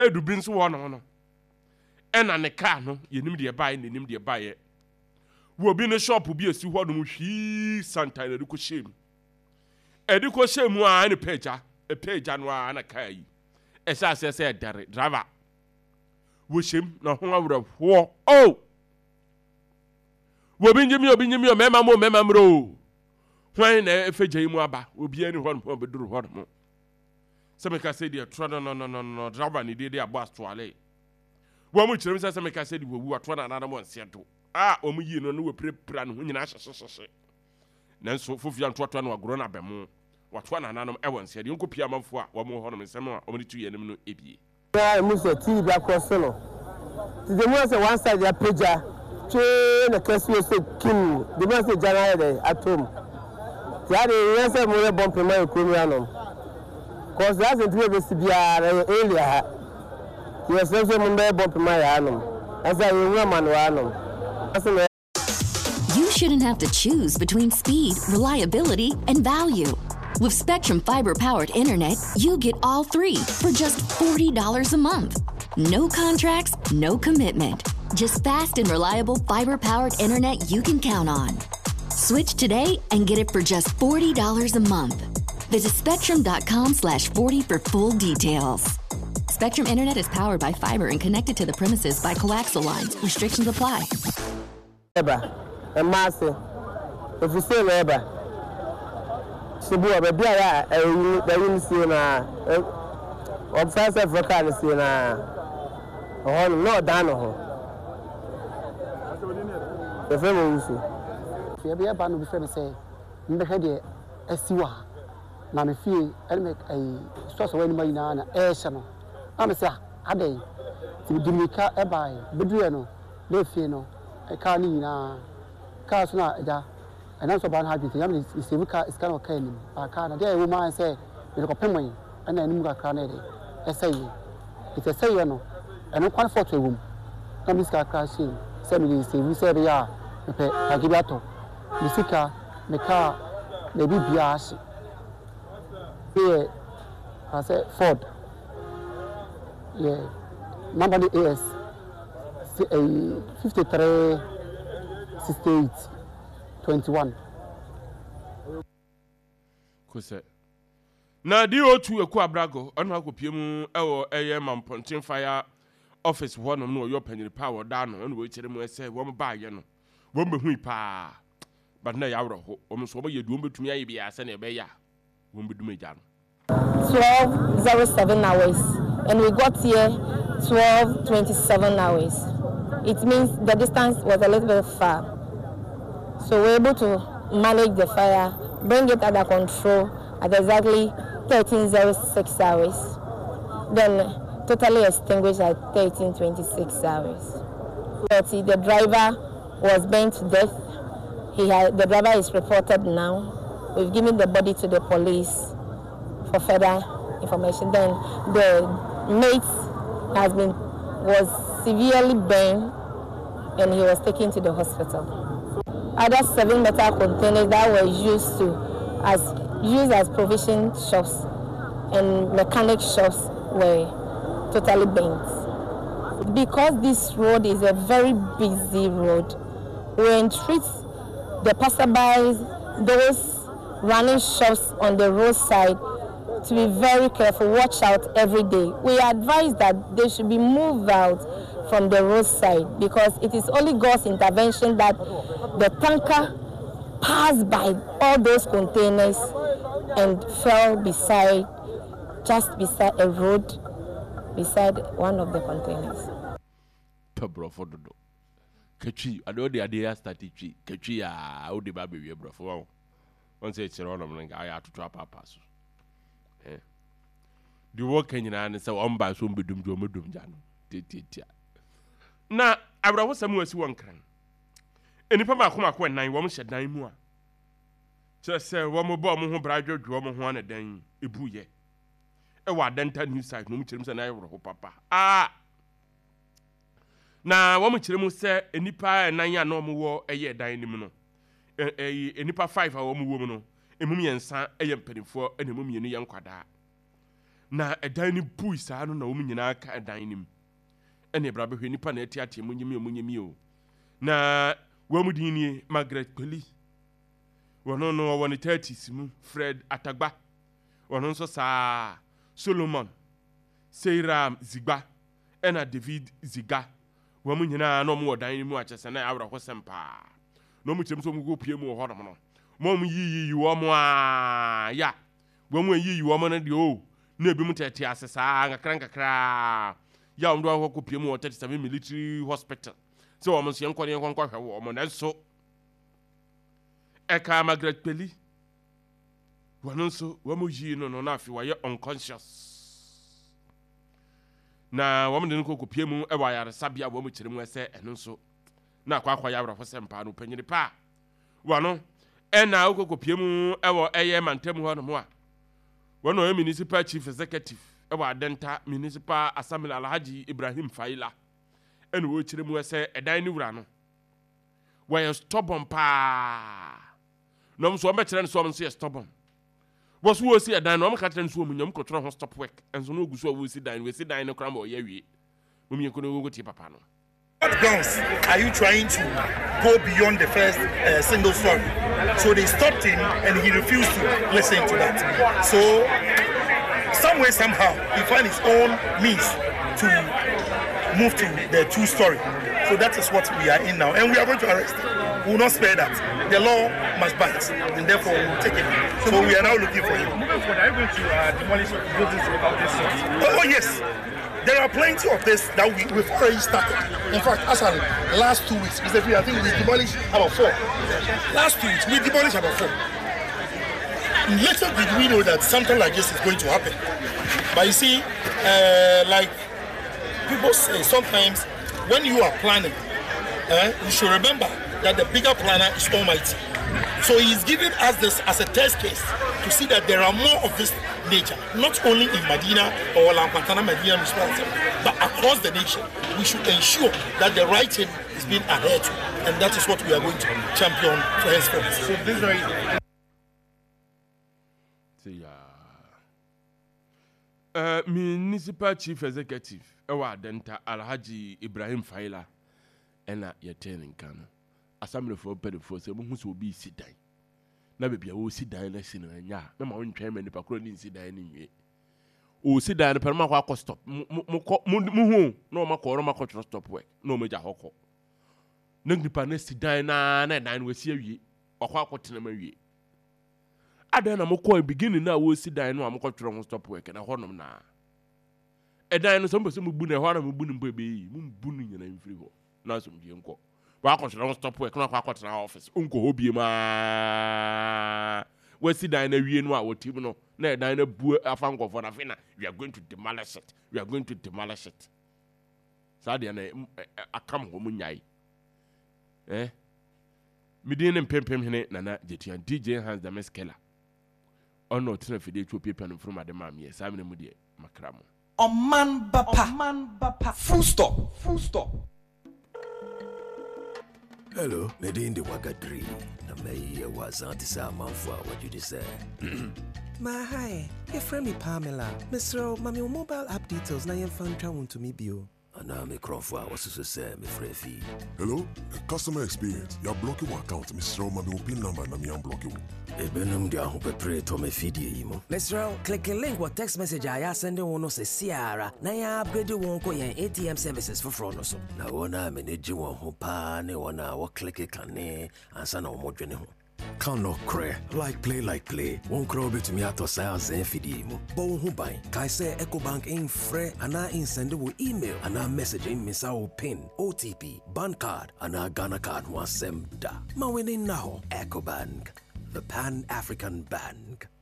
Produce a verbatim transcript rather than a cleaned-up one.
edu bi nso wɔ no no ɛna ne car no yenim de bae ne nim de bae wo bi ne shop bi esi hɔ no mu hwi santa na de ko shem edi ko shem a ne peja e peja no a na car yi ɛsɛ asɛ sɛ dare driver wo shem na ho awra ho oh wo bi nyimi obi nyimi o mema mo mema mro hwan na efeja yi mu aba obi ani hɔ no beduru hɔ no sɛ me ka sɛ de tro no no no no driver ni de de abo astoale wo mu kyerem sɛ sɛ me ka sɛ de wo wu ato na na mo nse do ah o mu yi no no wo prepra no ho nyina hyehyehye nanso fofia ntoto na wagoro na bɛmo wato na nanom e won nse de nko pia manfo a wo mu hɔ no nsɛm a o mu tu yenim no ebie ya mu so ti bi across no ti de mu sɛ one side ya peja che na kasu se kim de mu sɛ jana de atom ti ade yen sɛ mo re bomb ma ekomi anom cause that's the way we see bia area ti sɛ sɛ mo be bomb ma ya anom asa yen man wa anom asa You shouldn't have to choose between speed, reliability, and value. With Spectrum fiber-powered internet, you get all three for just forty dollars a month. No contracts, no commitment. Just fast and reliable fiber-powered internet you can count on. Switch today and get it for just forty dollars a month. Visit spectrum.com slash 40 for full details. Spectrum Internet is powered by fiber and connected to the premises by coaxial lines. Restrictions apply. Eba, emase, if you say eba, Sibu baby ya eyi eyi nsi na obsasa Africa nsi na oh no dan ho e fe mo nsi e be ba no be fe me say mbe he de asiwa na me fie elme ai so so wani mai na na e hye no na me say adai ti dimika e bai beduye no le fie no e ka ni na ka so na eja and also ban habit yam is se buka is kind of kind aka na dey woman say me ko pemon ana nim ga kra na dey e say it e say no eno kwan photo ewum na mi ska kra she say me se vi say ya me pe agibato mi sika me ka le bibia she here I say Ford yeah number the A S fifty-three sixty-eight twenty-one. Kose. Na D O two eku abrago onu akopie mu ewo eye Mamponten fire office ho no no yo panyiri power da no onu we kire mu ese wo ba ye no wo behu pa but na ya wro ho o mo so ba ye duom betumi aye bia se na ebe ya wo bedum eja no twelve oh seven hours and we got here twelve twenty-seven hours. It means the distance was a little bit far. So we're able to manage the fire, bring it under control at exactly thirteen oh six hours. Then totally extinguished at thirteen twenty-six hours. The driver was burnt to death. He had, the driver is reported now. We've given the body to the police for further information. Then the mate has been was severely burned and he was taken to the hospital. Other seven metal containers that were used to as used as provision shops and mechanic shops were totally burnt. Because this road is a very busy road, we entreat the passerbys, those running shops on the roadside, to be very careful, watch out every day. We advise that they should be moved out from the roadside because it is only God's intervention that the tanker passed by all those containers and fell beside, just beside a road, beside one of the containers. Kachi, I know the idea started. Kachi, I would the baby, bro. For once it's around, I have to trap up us. The work in and so on by some bedum to medum jan. Na, I was some was one can. Any pama come when nine women said nine more. Just say one more bomb who bride your drum one a dang, a bouye. A what dental new side, no much and I hope papa. Ah! Na woman chilemu say a nipa and nine normal war a year dying no. A nipa five hour woman, a mummy and son, a young penny for, and a mummy and young quada. na ɛdan ne bui saa no na wɔn nyinaa ka ɛdan ne mu ɛna ɛbra bɛhwɛ nipa na ɛte ate mu nyemi mu nyemi o na wɔn mu din nie Margaret Peli wɔn no wɔn ne thirties mu Fred Atagba wɔn nso saa Solomon Seiram Zigba ɛna David Ziga wɔn mu nyinaa na wɔn wɔ dan ne mu akyɛsɛ na awura hɔ sɛm paa na wɔn kyerɛ mu sɛ wɔn kɔ pie mu wɔ hɔ nom no wɔn yiyi wɔn a ya wɔn mu yiyi wɔn no deɛ o na ebi mu tɛtɛ ase saa nkakra nkakra ya wɔn do ahɔ kɔ pie mu wɔ thirty-seven military hospital sɛ wɔn nso yɛn nkɔ ne yɛn nkɔ hwɛ wɔn na nso ɛka Margaret Peli wɔn nso wɔn mu yiyi no no na afei wɔyɛ unconscious na wɔn de no kɔ pie mu ɛwɔ ayaresabea wɔn mu kyerɛ mu ɛsɛ ɛno nso na akɔ akɔ yɛ awerɛfo sɛ mpa no panyini pa wɔn no ɛna okɔ pie mu ɛwɔ ɛyɛ mantam hɔ no mo a wɔn no yɛ municipal chief executive ɛwɔ Adenta municipal assembly Alhaji Ibrahim Faila ɛna wɔ kyerɛ mu ɛsɛ ɛdan ne wura no wɔyɛ stubborn paa na wɔn nso wɔn bɛkyerɛ no so wɔn nso yɛ stubborn wɔn so wɔsi ɛdan no wɔn ka kyerɛ no so wɔn nyam kɔtɔrɔ ho stop work ɛnso no ogu so a wɔsi dan wɔsi dan no kora ma ɔyɛ wie wɔn yɛ kɔ no wɔn tie papa no. What grounds are you trying to go beyond the first uh, single story? So they stopped him and he refused to listen to that. So some way, somehow, he found his own means to move to the two story. So that is what we are in now. And we are going to arrest him. We will not spare that. The law must bite and therefore we will take him. So we are now looking for him. Moving forward, are you going to uh, demolish buildings of this sort? Oh, oh yes. There are plenty of this that we, we've already started. In fact, actually, last two weeks, Mister P, I think we demolished about four. Last two weeks, we demolished about four. Little did we know that something like this is going to happen. But you see, uh, like people say, sometimes when you are planning, uh, you should remember that the bigger planner is Almighty. So he's giving us this as a test case to see that there are more of this nature, not only in Medina or Lampantana Medina municipality, but across the nation. We should ensure that the right thing is being adhered to, and that is what we are going to champion for henceforth. So this very. See, uh, uh, municipal chief executive, Ewa Adenta Alhaji Ibrahim Faila, ena yetenin kano. Assembly for better for say who will be sit down. Na baby I will sit down na sin na nya. Na ma won twa me nipa kro ni sit down ni nwie. O sit down per ma kwa stop. Mu mu hu na o ma ko ro ma ko stop work. Na o ma ja hokọ. Na nipa na sit down na na dan we si awie. Okwa akotena ma wie. Adan na mo ko beginning na wo sit down na am ko tworo ho stop work na honom na. Edan no so mbe so mu bu na ho na mu bu ni mpa be yi. Mu bu ni nyina mfiri ho. Na so mdie nko. Wa control stop work na kwa kwatena office unko hobie ma we si dan na wie no a wotim no na dan na bu afa nkofo na fina we are going to demolish it we are going to demolish it sa de na akam ho munyai eh midin ne pempem hene nana jetua D J Hans the Meskela ono tena fide twa paper no from adema me sa me mu de makra mo Oman bapa Oman bapa full stop full stop. Hello, Medin de Wagadri. Na me was antisa manfwa what you just said. My hi, your friend me Pamela. Mister Mami mobile app details na yen fan twa to me bio. Ana me crofwa was to say me free. Hello, customer experience. You're blocking my account, Mister Mami pin number na me am blocking. Ebenum dia ho pepre to me feedie yimo. Mister click a link what text message I send one no se Ciara. Na ya upgrade won ko yen A T M services for fraud no so. Na wona manage won ho pa ne wona wo click kane ansa na wo dwene ho. Can no cray like play like play. Won't crow bit to me at ourselves and feed him. Bon who buy. Kai say EcoBank in free and I in send email and I message in miss our pin, O T P, bank card, and our Ghana card was sem da. Ma winning now. EcoBank, the Pan African Bank.